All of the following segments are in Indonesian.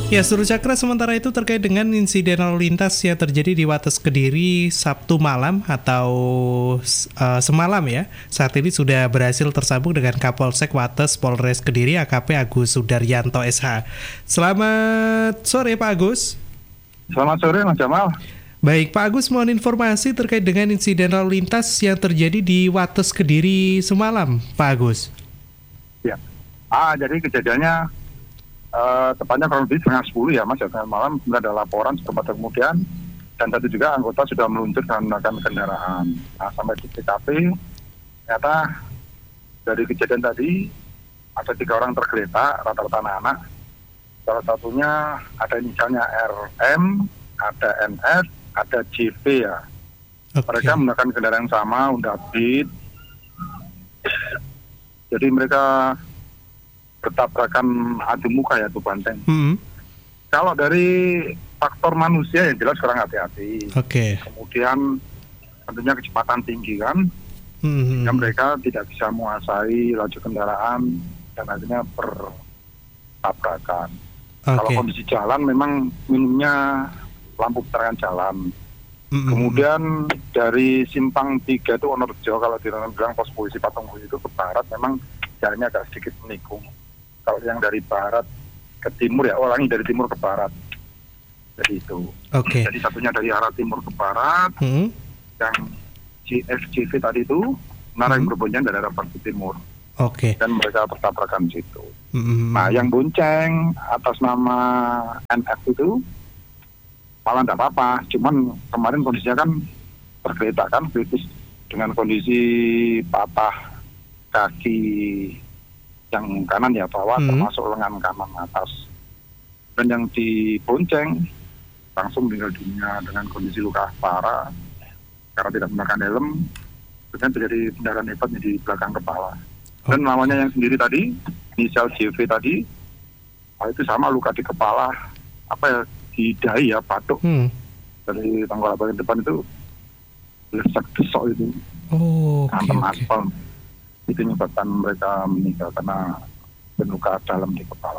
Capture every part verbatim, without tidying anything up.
Ya, Seru Cakra sementara itu terkait dengan insiden lalu lintas yang terjadi di Wates Kediri Sabtu malam atau uh, semalam ya. Saat ini sudah berhasil tersambung dengan Kapolsek Wates Polres Kediri A K P Agus Sudaryanto S H. Selamat sore Pak Agus. Selamat sore Mas Jamal. Baik Pak Agus, mohon informasi terkait dengan insiden lalu lintas yang terjadi di Wates Kediri semalam Pak Agus. Ya, ah jadi kejadiannya Uh, tepatnya kurang lebih setengah sepuluh ya Mas, ya, tengah malam kemudian ada laporan sebentar kemudian dan satu juga anggota sudah meluncur dan menggunakan kendaraan. Nah, sampai di T K P ternyata dari kejadian tadi ada tiga orang tergeletak, rata-rata anak-anak. Salah satunya ada inisialnya R M, ada N S, ada J V ya. Okay. Mereka menggunakan kendaraan yang sama, Honda Beat. Jadi mereka bertabrakan adu muka ya tuh banteng. Hmm. Kalau dari faktor manusia yang jelas kurang hati-hati. Oke. Okay. Kemudian tentunya kecepatan tinggi kan, hmm. yang mereka tidak bisa menguasai laju kendaraan dan akhirnya bertabrakan. Okay. Kalau kondisi jalan memang minimnya lampu penerangan jalan. Hmm. Kemudian dari simpang tiga itu Wonorejo, kalau di bilang pos polisi Patung Kuda itu ke barat memang jalannya agak sedikit menikung. Kalau yang dari barat ke timur ya, orangnya dari timur ke barat. Jadi itu. Oke. Okay. Jadi satunya dari arah timur ke barat, hmm. yang G F J V tadi itu, menara yang hmm. berboncengan dari arah barat ke timur. Oke. Okay. Dan mereka bertabrakan di situ. Hmm. Nah, yang bonceng atas nama N F itu malah tidak apa-apa. Cuman kemarin kondisinya kan tergeletak kan, kritis dengan kondisi patah kaki yang kanan ya bawah, hmm. termasuk lengan kanan atas. Dan yang dibonceng langsung meninggal dunia dengan kondisi luka parah karena tidak menggunakan helm. Kemudian terjadi pendarahan hebat di belakang kepala. Dan lawannya yang sendiri tadi, inisial J V tadi, itu sama luka di kepala, apa ya, di dahi ya, batuk. Hmm. Dari tenggorokan bagian depan itu lesak desok itu. Oh, oke. Okay, okay. Itu menyebabkan mereka meninggal karena luka dalam di kepala.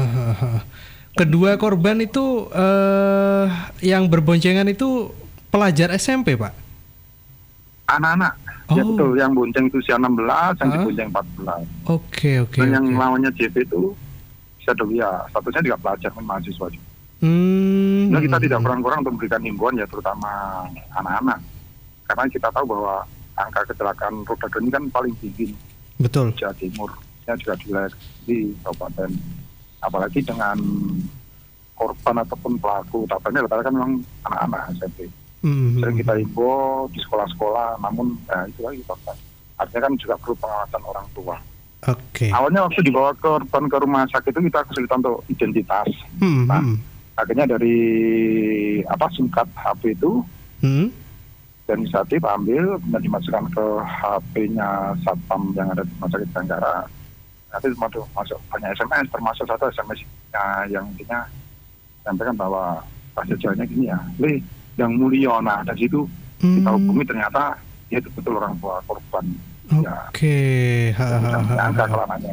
Kedua korban itu uh, yang berboncengan itu pelajar S M P Pak? Anak-anak. Oh. Ya betul, yang bonceng itu usia enam belas, yang huh? dibonceng empat belas. Oke, okay, oke. Okay, Dan okay. yang lawannya J V itu bisa ya, statusnya juga pelajar, mahasiswa juga. Hmm. Nah, kita tidak kurang-kurang untuk memberikan himbauan ya, terutama anak-anak. Karena kita tahu bahwa angka kecelakaan roda dua ini kan paling tinggi. Betul. Jawa Timur, ya juga di wilayah di kabupaten. Apalagi dengan korban ataupun pelaku utamanya rata-rata kan memang anak-anak S M P. Mm-hmm. Sering kita himbau di sekolah-sekolah, namun ya itu lagi korban. Artinya kan juga perlu pengawasan orang tua. Oke. Okay. Awalnya waktu dibawa korban ke rumah sakit itu kita kesulitan untuk identitas. Mm-hmm. Nah, akhirnya dari apa singkat H P itu. Mm-hmm. Dan inisiatif ambil dan dimasukkan ke H P-nya Satpam yang ada di Rumah Sakit Bayangkara. Nanti masuk, masuk banyak S M S, termasuk satu S M S-nya yang intinya sampaikan bahwa hasil jalannya gini ya, Le, yang mulia, nah dari situ hmm. kita hubungi ternyata dia itu betul orang tua korban. Oke. Angka kelanannya.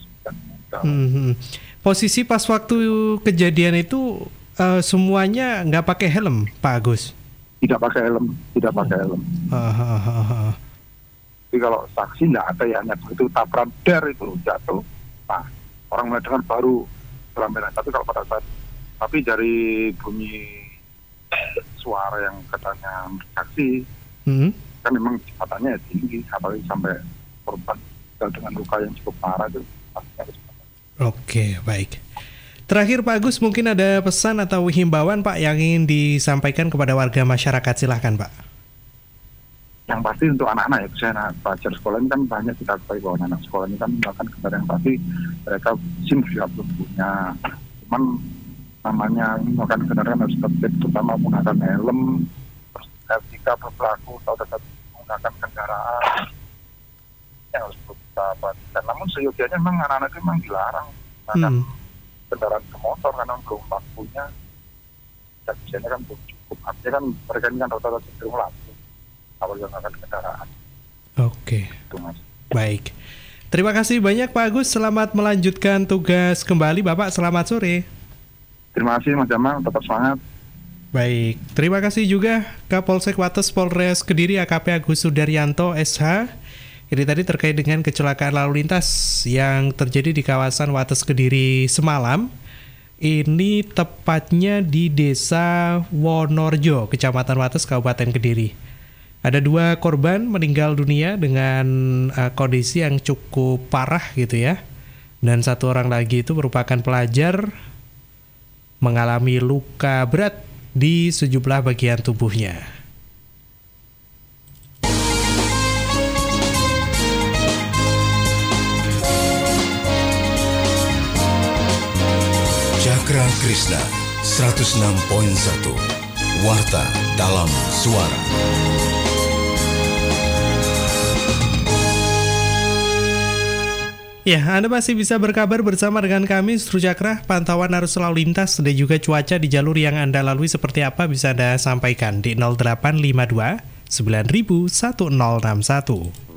Posisi pas waktu kejadian itu uh, semuanya nggak pakai helm, Pak Agus? Tidak pakai helm, tidak pakai helm. Uh, Jadi kalau saksi tidak ada ya, hanya begitu tabrak der itu jatuh. Nah, orang mulai dengar baru berambil. Tapi kalau pada saat, tapi dari bunyi suara yang katanya saksi, hmm? kan memang kecepatannya tinggi, apalagi sampai korban dengan luka yang cukup parah itu. Oke, baik. Terakhir Pak Agus, mungkin ada pesan atau himbauan Pak yang ingin disampaikan kepada warga masyarakat, silahkan Pak. Yang pasti untuk anak-anak ya, misalnya pelajar sekolah ini kan banyak kita ketahui bahwa anak sekolah ini kan melakukan kendaraan yang pasti mereka SIM juga belum punya. Cuman namanya melakukan kendaraan harus tertib, terutama menggunakan helm, terus ketika berpelaku atau tetap menggunakan kendaraan yang harus kita perhatikan. Namun seyogianya memang anak-anak itu memang dilarang menggunakan hmm. kendaraan ke motor karena belum waktunya dan biasanya kan belum cukup. Artinya kan mereka ini kan rata-rata cenderung lampu apalagi menggunakan kendaraan. Oke. Itu, Mas. Baik. Terima kasih banyak Pak Agus. Selamat melanjutkan tugas kembali Bapak. Selamat sore. Terima kasih Mas Jamal, tetap semangat. Baik, terima kasih juga Kapolsek Wates Polres Kediri A K P Agus Sudaryanto S H. Ini tadi terkait dengan kecelakaan lalu lintas yang terjadi di kawasan Wates Kediri semalam. Ini tepatnya di Desa Wonorjo, Kecamatan Wates, Kabupaten Kediri. Ada dua korban meninggal dunia dengan uh, kondisi yang cukup parah gitu ya. Dan satu orang lagi itu merupakan pelajar mengalami luka berat di sejumlah bagian tubuhnya. Cakra Krishna seratus enam koma satu Warta dalam Suara. Ya, Anda masih bisa berkabar bersama dengan kami, Sru Cakra. Pantauan arus lalu lintas dan juga cuaca di jalur yang Anda lalui seperti apa bisa Anda sampaikan di nol delapan lima dua sembilan satu nol enam satu.